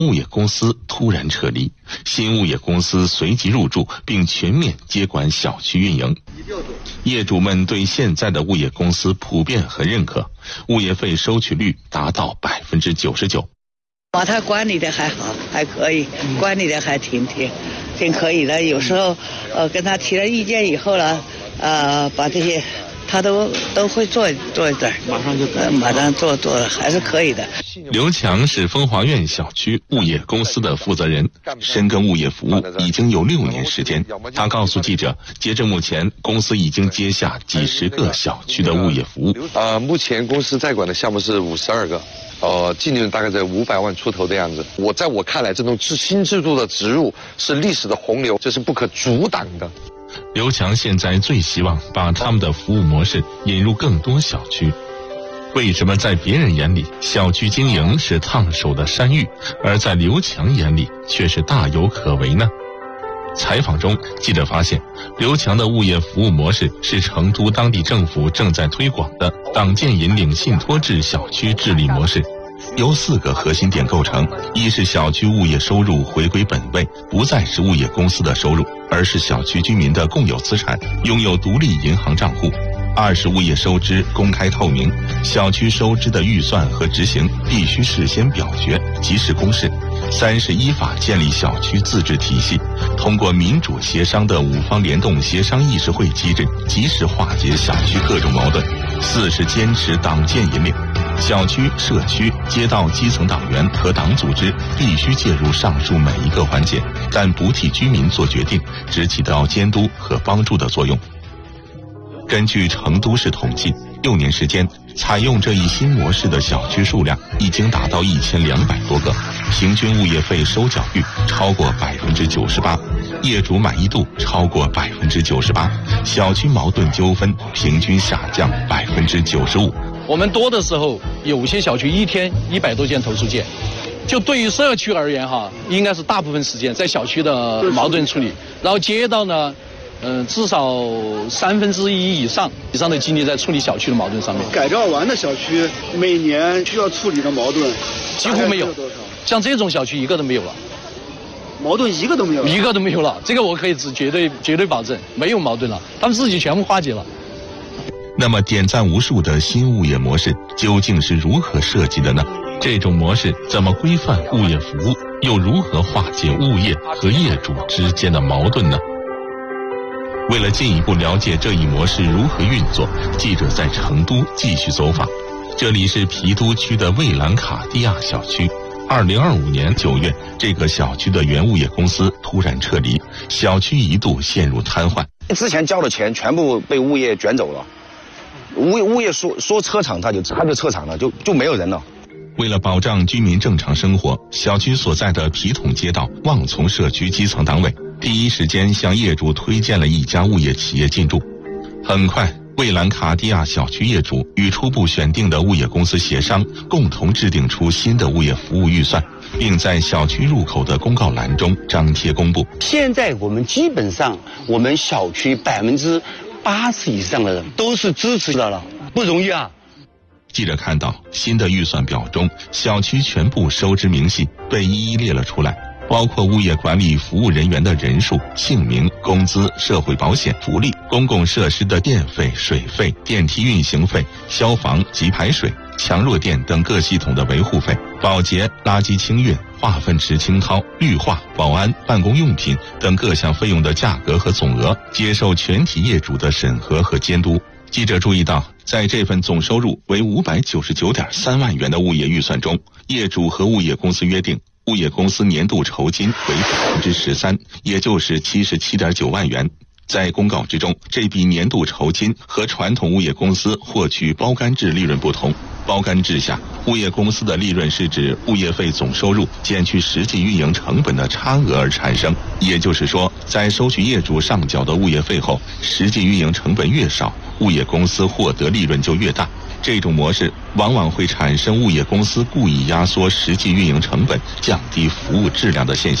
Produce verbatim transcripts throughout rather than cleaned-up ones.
物业公司突然撤离，新物业公司随即入驻，并全面接管小区运营。业主们对现在的物业公司普遍很认可，物业费收取率达到百分之九十九。 把他管理的还好，还可以，管理的还挺挺挺可以的。有时候，呃，跟他提了意见以后呢，呃，把这些他都都会做做一点，马上就呃马上做做了，还是可以的。 刘强是风华苑小区物业公司的负责人，深耕物业服务已经有六年时间。他告诉记者，截至目前，公司已经接下几十个小区的物业服务。 呃，目前公司在管的项目是五十二个。呃，净利润大概在五百万出头的样子。我在我看来，这种制新制度的植入是历史的洪流，这是不可阻挡的。 刘强现在最希望把他们的服务模式引入更多小区。为什么在别人眼里，小区经营是烫手的山芋，而在刘强眼里却是大有可为呢？采访中，记者发现，刘强的物业服务模式是成都当地政府正在推广的党建引领信托制小区治理模式，由四个核心点构成：一是小区物业收入回归本位，不再是物业公司的收入，而是小区居民的共有资产，拥有独立银行账户；二是物业收支公开透明，小区收支的预算和执行必须事先表决，及时公示；三是依法建立小区自治体系，通过民主协商的五方联动协商议事会机制，及时化解小区各种矛盾；四是坚持党建引领，小区、社区、街道基层党员和党组织必须介入上述每一个环节，但不替居民做决定，只起到监督和帮助的作用。根据成都市统计，六年时间，采用这一新模式的小区数量已经达到一千两百多个，平均物业费收缴率超过百分之九十八，业主满意度超过百分之九十八，小区矛盾纠纷平均下降百分之九十五。 我们多的时候，有些小区一天一百多件投诉件。就对于社区而言哈，应该是大部分时间在小区的矛盾处理，然后街道呢。嗯、呃，至少三分之一以上以上的精力在处理小区的矛盾上面。 改造完的小区每年需要处理的矛盾几乎没有，像这种小区一个都没有了， 矛盾一个都没有了， 一个都没有了。这个我可以绝对绝对保证，没有矛盾了，他们自己全部化解了。 那么点赞无数的新物业模式究竟是如何设计的呢？这种模式怎么规范物业服务，又如何化解物业和业主之间的矛盾呢？为了进一步了解这一模式如何运作，记者在成都继续走访。这里是郫都区的蔚蓝卡地亚小区。二零二五年九月，这个小区的原物业公司突然撤离，小区一度陷入瘫痪。 之前交的钱全部被物业卷走了，物业物业说说撤场他就他就撤场了，就就没有人了。 为了保障居民正常生活，小区所在的皮统街道望从社区基层党委第一时间向业主推荐了一家物业企业进驻。很快，蔚蓝卡地亚小区业主与初步选定的物业公司协商，共同制定出新的物业服务预算，并在小区入口的公告栏中张贴公布。 现在我们基本上，我们小区百分之八十以上的人都是支持的了，不容易啊。 记者看到新的预算表中，小区全部收支明细被一一列了出来，包括物业管理服务人员的人数、姓名、工资、社会保险、福利、公共设施的电费、水费、电梯运行费、消防及排水、强弱电等各系统的维护费、保洁、垃圾清运、化粪池清掏、绿化、保安、办公用品等各项费用的价格和总额，接受全体业主的审核和监督。记者注意到，在这份总收入为五百九十九点三万元的物业预算中，业主和物业公司约定，物业公司年度酬金为百分之十三，也就是七十七点九万元。在公告之中，这笔年度酬金和传统物业公司获取包干制利润不同。包干制下，物业公司的利润是指物业费总收入减去实际运营成本的差额而产生。也就是说，在收取业主上缴的物业费后，实际运营成本越少，物业公司获得利润就越大。这种模式往往会产生物业公司故意压缩实际运营成本、降低服务质量的现象。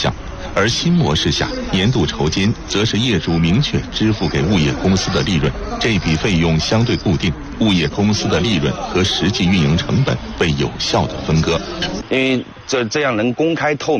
而新模式下，年度酬金则是业主明确支付给物业公司的利润，这笔费用相对固定，物业公司的利润和实际运营成本被有效的分割。 因为这这样能公开透明。